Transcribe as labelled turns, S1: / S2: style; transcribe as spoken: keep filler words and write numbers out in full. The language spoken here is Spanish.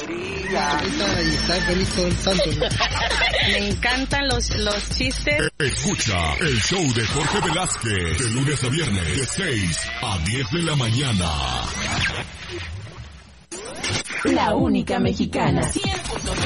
S1: Y está feliz todo el santo.
S2: Me encantan los, los chistes.
S3: Escucha el show de Jorge Velázquez de lunes a viernes de seis a diez de la mañana.
S4: La única mexicana.
S5: cien punto